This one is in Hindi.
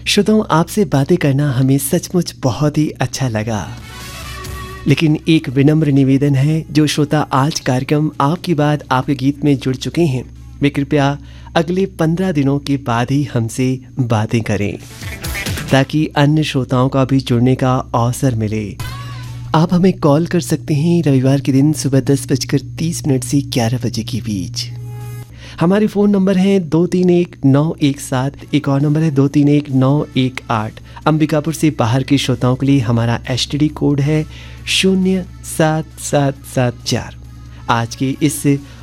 श्रोताओं, आपसे बातें करना हमें सचमुच बहुत ही अच्छा लगा, लेकिन एक विनम्र निवेदन है। जो श्रोता आज कार्यक्रम आपकी बात आपके गीत में जुड़ चुके हैं, वे कृपया अगले 15 दिनों के बाद ही हमसे बातें करें, ताकि अन्य श्रोताओं का भी जुड़ने का अवसर मिले। आप हमें कॉल कर सकते हैं रविवार के दिन सुबह 10:30 से 11 बजे के बीच। हमारे फ़ोन नंबर हैं 231-917, एक और नंबर है 231-918। अंबिकापुर से बाहर के श्रोताओं के लिए हमारा STD कोड है 07774। आज के इस